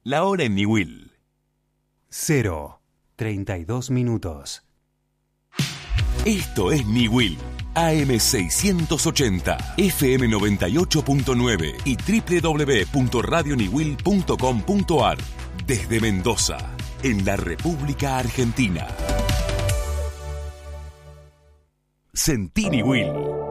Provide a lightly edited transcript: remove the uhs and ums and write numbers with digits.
La hora en Niwil. 0:32. Esto es Niwil. AM680, FM 98.9 y www.radioniwil.com.ar. Desde Mendoza, en la República Argentina. Sentí Niwil.